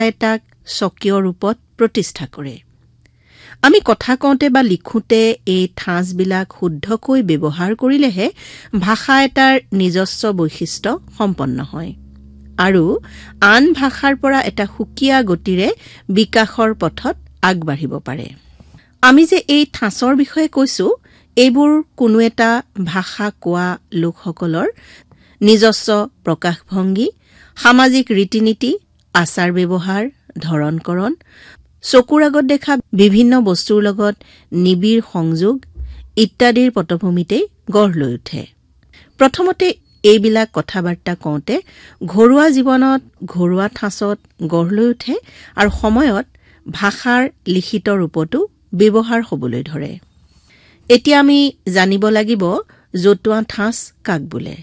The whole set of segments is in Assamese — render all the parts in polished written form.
এটাক স্বকীয় ৰূপত প্ৰতিষ্ঠা কৰে। আমি কথা কওঁতে বা লিখোঁতে এই ঠাঁচবিলাক শুদ্ধকৈ ব্যৱহাৰ কৰিলেহে ভাষা এটাৰ নিজস্ব বৈশিষ্ট্য সম্পন্ন হয় আৰু আন ভাষাৰ পৰা এটা সুকীয়া গতিৰে বিকাশৰ পথত আগবাঢ়িব পাৰে। আমি যে এই ঠাঁচৰ বিষয়ে কৈছো, এইবোৰ কোনো এটা ভাষা কোৱা লোকসকলৰ নিজস্ব প্ৰকাশভংগী, সামাজিক ৰীতি-নীতি, আচাৰ ব্যৱহাৰ, ধৰণকৰণ, চকুৰ আগত দেখা বিভিন্ন বস্তুৰ লগত নিবিড় সংযোগ ইত্যাদিৰ পটভূমিতেই গঢ় লৈ উঠে। প্ৰথমতে এইবিলাক কথা-বাৰ্তা কওঁতে ঘৰুৱা জীৱনত ঘৰুৱা ঠাঁচত গঢ় লৈ উঠে আৰু সময়ত ভাষাৰ লিখিত ৰূপতো ব্যৱহাৰ হ'বলৈ ধৰে। এতিয়া আমি জানিব লাগিব জতুৱা ঠাঁচ কাক বোলে।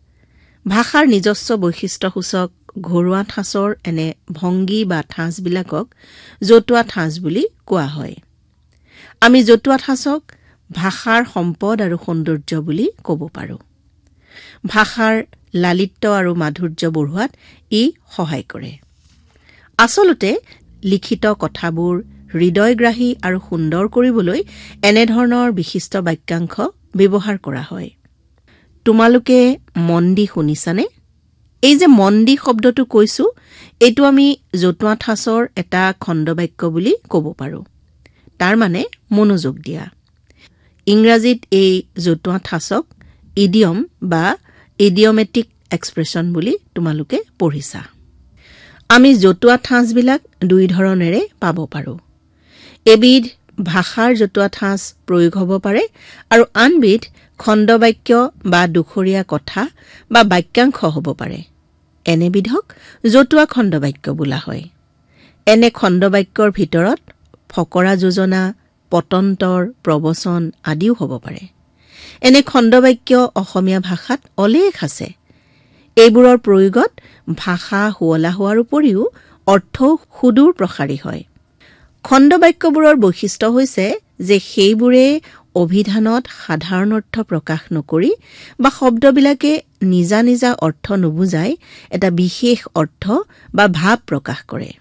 ভাষাৰ নিজস্ব বৈশিষ্ট্যসূচক ঘৰুৱা ঠাঁচৰ এনে ভংগী বা ঠাঁচবিলাকক জতুৱা ঠাঁচ বুলি কোৱা হয়। আমি জতুৱা ঠাঁচক ভাষাৰ সম্পদ আৰু সৌন্দৰ্য বুলি ক'ব পাৰোঁ। ভাষাৰ লালিত্য আৰু মাধুৰ্য বঢ়োৱাত ই সহায় কৰে। আচলতে লিখিত কথাবোৰ হৃদয়গ্ৰাহী আৰু সুন্দৰ কৰিবলৈ এনেধৰণৰ বিশিষ্ট বাক্যাংশ ব্যৱহাৰ কৰা হয়। তোমালোকে মন দি শুনিছানে? এই যে মন দি শব্দটো কৈছো, এইটো আমি জতুৱা ঠাঁচৰ এটা খণ্ডবাক্য বুলি ক'ব পাৰোঁ। তাৰ মানে মনোযোগ দিয়া। ইংৰাজীত এই জতুৱা ঠাঁচক ইডিয়ম বা ইডিয়মেটিক এক্সপ্ৰেছন বুলি তোমালোকে পঢ়িছা। আমি জতুৱা ঠাঁচবিলাক দুই ধৰণেৰে পাব পাৰোঁ। এবিধ ভাষাৰ জতুৱা ঠাঁচ প্ৰয়োগ হ'ব পাৰে আৰু আনবিধ খণ্ডবাক্য বা দুখৰীয়া কথা বা বাক্যাংশ হ'ব পাৰে। এনেবিধক জতুৱা খণ্ডবাক্য বোলা হয়। এনে খণ্ডবাক্যৰ ভিতৰত ফকৰা যোজনা, পটন্তৰ, প্ৰবচন আদিও হ'ব পাৰে। এনে খণ্ডবাক্য অসমীয়া ভাষাত অলেখ আছে। এইবোৰৰ প্ৰয়োগত ভাষা শুৱলা হোৱাৰ উপৰিও অৰ্থও সুদূৰ প্ৰসাৰী হয়। খণ্ডবাক্যবোৰৰ বৈশিষ্ট্য হৈছে যে সেইবোৰে অভিধানত সাধাৰণ অৰ্থ প্ৰকাশ নকৰি বা শব্দবিলাকে নিজা নিজা অৰ্থ নুবুজাই এটা বিশেষ অৰ্থ বা ভাৱ প্ৰকাশ কৰে।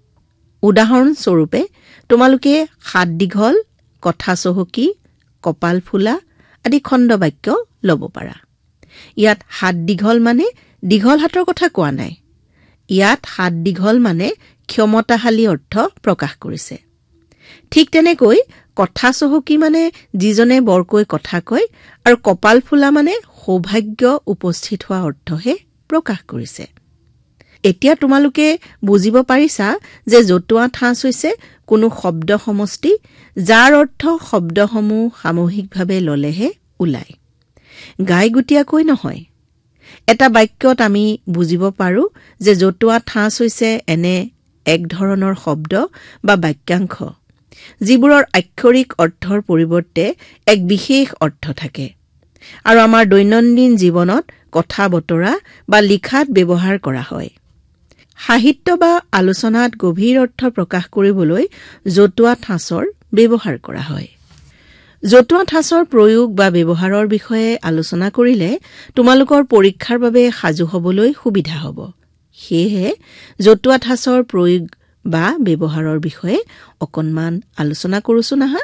উদাহৰণস্বৰূপে তোমালোকে সাত দীঘল, কথা চহকী, কপাল ফুলা আদি খণ্ডবাক্য ল'ব পাৰা। ইয়াত সাত দীঘল মানে দীঘল হাতৰ কথা কোৱা নাই। ইয়াত সাত দীঘল মানে ক্ষমতাশালী অৰ্থ প্ৰকাশ কৰিছে। ঠিক তেনেকৈ কথা চহকী মানে যিজনে বৰকৈ কথা কয় আৰু কপাল ফুলা মানে সৌভাগ্য উপস্থিত হোৱা অৰ্থহে প্ৰকাশ কৰিছে। এতিয়া তোমালোকে বুজিব পাৰিছা যে জতুৱা ঠাঁচ হৈছে কোনো শব্দ সমষ্টি, যাৰ অৰ্থ শব্দসমূহ সামূহিকভাৱে ল'লেহে ওলায়, গাইগুটীয়াকৈ নহয়। এটা বাক্যত আমি বুজিব পাৰোঁ যে জতুৱা ঠাঁচ হৈছে এনে এক ধৰণৰ শব্দ বা বাক্যাংশ যিবোৰৰ আক্ষৰিক অৰ্থৰ পৰিৱৰ্তে এক বিশেষ অৰ্থ থাকে আৰু আমাৰ দৈনন্দিন জীৱনত কথা-বতৰা বা লিখাত ব্যৱহাৰ কৰা হয়। সাহিত্য বা আলোচনাত গভীৰ অৰ্থ প্ৰকাশ কৰিবলৈ জতুৱা ঠাঁচৰ ব্যৱহাৰ কৰা হয়। জতুৱা ঠাঁচৰ প্ৰয়োগ বা ব্যৱহাৰৰ বিষয়ে আলোচনা কৰিলে তোমালোকৰ পৰীক্ষাৰ বাবে সাজু হ'বলৈ সুবিধা হ'ব। সেয়েহে জতুৱা ঠাঁচৰ প্ৰয়োগ বা ব্যৱহাৰৰ বিষয়ে অকণমান আলোচনা কৰোঁচোন আহা।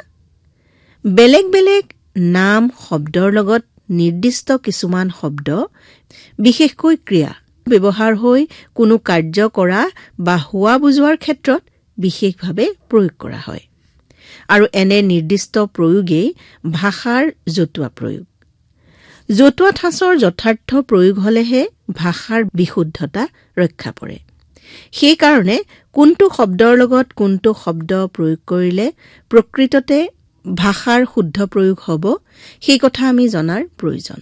বেলেগ বেলেগ নাম শব্দৰ লগত নিৰ্দিষ্ট কিছুমান শব্দ, বিশেষকৈ ক্ৰিয়া ব্যৱহাৰ হৈ কোনো কাৰ্য কৰা বা হোৱা বুজোৱাৰ ক্ষেত্ৰত বিশেষভাৱে প্ৰয়োগ কৰা হয় আৰু এনে নিৰ্দিষ্ট প্ৰয়োগেই ভাষাৰ জতুৱা প্ৰয়োগ। জতুৱা ঠাঁচৰ যথাৰ্থ প্ৰয়োগ হ'লেহে ভাষাৰ বিশুদ্ধতা ৰক্ষা পৰে। সেইকাৰণে কোনটো শব্দৰ লগত কোনটো শব্দ প্ৰয়োগ কৰিলে প্ৰকৃততে ভাষাৰ শুদ্ধ প্ৰয়োগ হ'ব, সেই কথা আমি জনাৰ প্ৰয়োজন।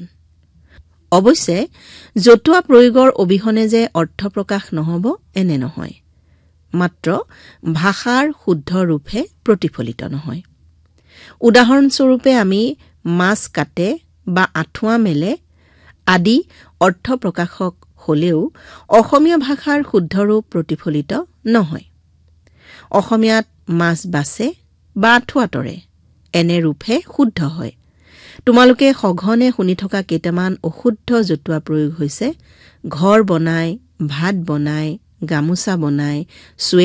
অৱশ্যে জতুৱা প্ৰয়োগৰ অবিহনে যে অৰ্থ প্ৰকাশ নহ'ব এনে নহয়, মাত্ৰ ভাষাৰ শুদ্ধ ৰূপহে প্ৰতিফলিত নহয়। উদাহৰণস্বৰূপে আমি মাছ কাটে বা আঁঠুৱা মেলে আদি অৰ্থ প্ৰকাশক হ'লেও অসমীয়া ভাষাৰ শুদ্ধ ৰূপ প্ৰতিফলিত নহয়। অসমীয়াত মাছ বাছে বা আঁঠুৱা তৰে এনে ৰূপহে শুদ্ধ হয়। তোমালোকে সঘনে শুনি থকা কেইটামান অশুদ্ধ জতুৱা প্ৰয়োগ হৈছে ঘৰ বনাই, ভাত বনাই, গামোচা বনাই,